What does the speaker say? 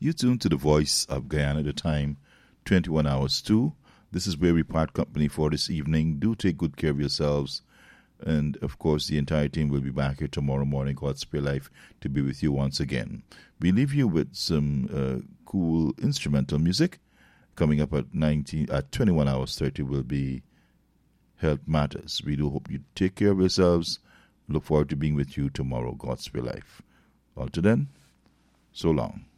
You tune to the Voice of Guyana at the time, 21 hours 2. This is where we part company for this evening. Do take good care of yourselves. And, of course, the entire team will be back here tomorrow morning, God's Spirit Life, to be with you once again. We leave you with some cool instrumental music. Coming up at 21 hours 30 will be Health Matters. We do hope you take care of yourselves. Look forward to being with you tomorrow, God's Spirit Life. Until then, so long.